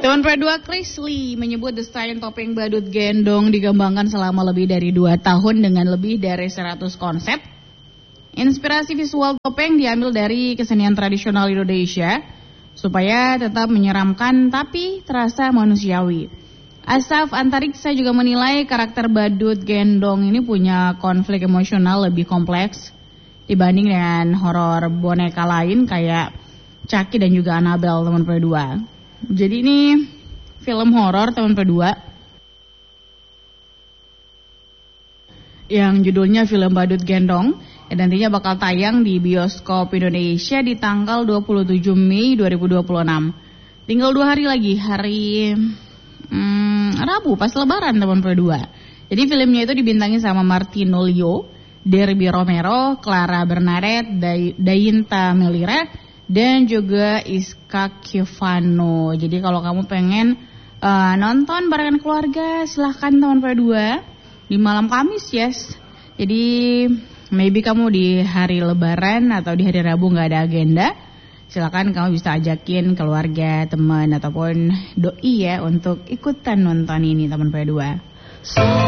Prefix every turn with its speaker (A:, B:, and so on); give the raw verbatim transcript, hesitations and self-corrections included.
A: Teman P dua Chris Lee menyebut desain topeng badut gendong dikembangkan selama lebih dari dua tahun dengan lebih dari seratus konsep. Inspirasi visual topeng diambil dari kesenian tradisional Indonesia supaya tetap menyeramkan tapi terasa manusiawi. Asaf Antariksa juga menilai karakter badut gendong ini punya konflik emosional lebih kompleks dibanding dengan horor boneka lain kayak Chucky dan juga Annabelle, teman P dua. Jadi ini film horor teman P dua yang judulnya film Badut Gendong dan nantinya bakal tayang di bioskop Indonesia di tanggal dua puluh tujuh Mei dua ribu dua puluh enam. Tinggal dua hari lagi, hari hmm, Rabu pas Lebaran teman P dua. Jadi filmnya itu dibintangi sama Martino Leo, Derby Romero, Clara Bernadette, Day- Dayinta Melira dan juga Iska Kivano. Jadi kalau kamu pengen uh, nonton barengan keluarga, silahkan teman P dua di malam Kamis, yes. Jadi maybe kamu di hari Lebaran atau di hari Rabu nggak ada agenda, silakan kamu bisa ajakin keluarga, teman ataupun doi ya untuk ikutan nonton ini teman P dua.